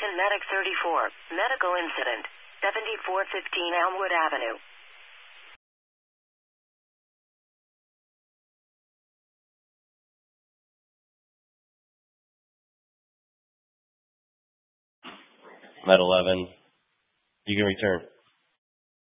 Washington Medic 34, medical incident, 7415 Elmwood Avenue. Med 11, you can return.